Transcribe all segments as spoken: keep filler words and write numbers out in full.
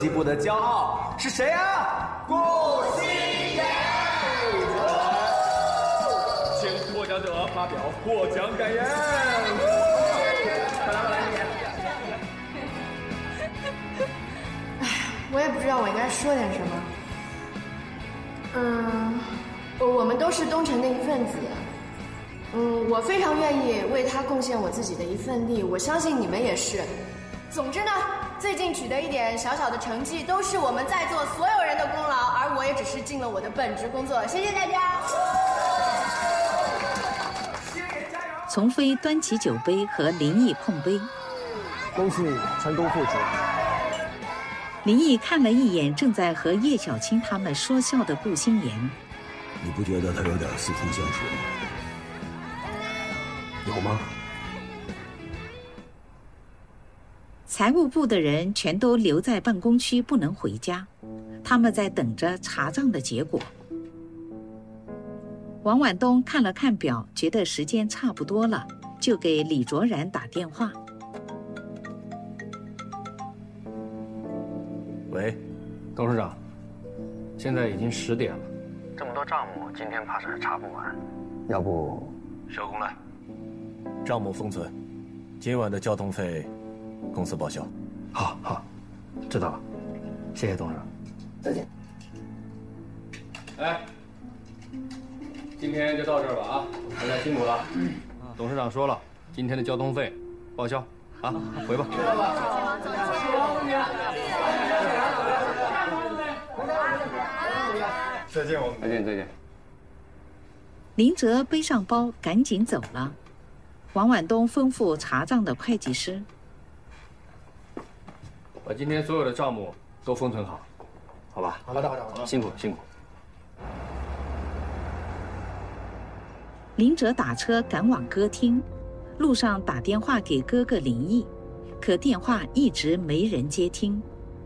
西部的骄傲是谁啊？顾星言， 请获奖者发表获奖感言。快来，快来， 哎，我也不知道我应该说点什么。嗯，我们都是东城的一份子。嗯，我非常愿意为他贡献我自己的一份力，我相信你们也是。总之呢，最近取得一点小小的成绩，都是我们在座所有人的功劳，而我也只是尽了我的本职工作。谢谢大家。 丛飞端起酒杯和林毅碰杯， 恭喜你成功复职。 林毅看了一眼正在和叶小青他们说笑的顾星言， 你不觉得他有点似曾相识吗？有吗？ 财务部的人全都留在办公区不能回家，他们在等着查账的结果。王婉东看了看表，觉得时间差不多了，就给李卓然打电话。 喂，董事长，现在已经十点了， 这么多账目，今天怕是查不完，要不收工了。 账目封存，今晚的交通费公司报销。 好，好，知道了，谢谢董事长， 再见。 哎，今天就到这儿吧啊，大家辛苦了。董事长说了，今天的交通费报销啊，回吧。 再见，我们再见，再见。 林哲背上包赶紧走了。王婉东吩咐查账的会计师， 把今天所有的账目都封存好，好吧？ 好的，好的，好的。 辛苦辛苦。 林哲打车赶往歌厅，路上打电话给哥哥林毅，可电话一直没人接听。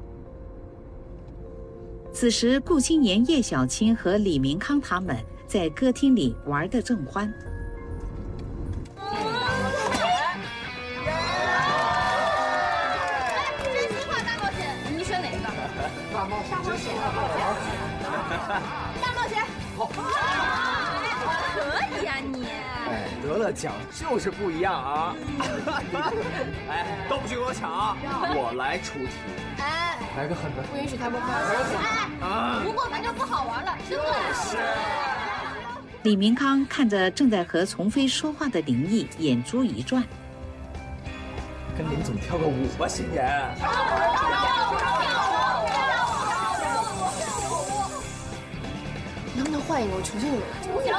此时，顾星言、叶小青和李明康他们在歌厅里玩得正欢。 大冒险，大冒险， 好， 可以呀你！ 哎，得了奖就是不一样啊！哎，都不许给我抢啊！我来出题。 哎， 来个狠的， 不允许他们发言。 啊！ 不过咱就不好玩了，真的是。 李明康看着正在和丛飞说话的林毅，眼珠一转。 跟林总跳个舞吧，星言。 能不能换一个？我求求你了。不行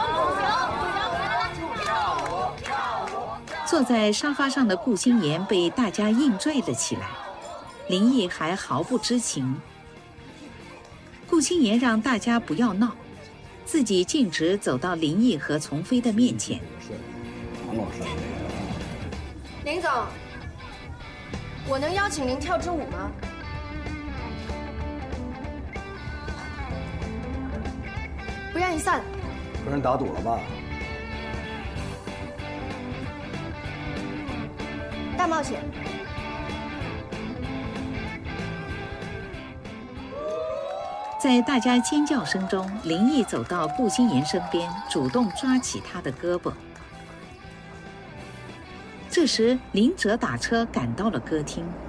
不行， 坐在沙发上的顾星言被大家硬拽了起来，林毅还毫不知情。顾星言让大家不要闹，自己径直走到林毅和丛飞的面前。 林总，我能邀请您跳支舞吗？不愿意散。 跟人打赌了吧？ 大冒险。 在大家尖叫声中，林毅走到顾星言身边，主动抓起他的胳膊。这时，林哲打车赶到了歌厅。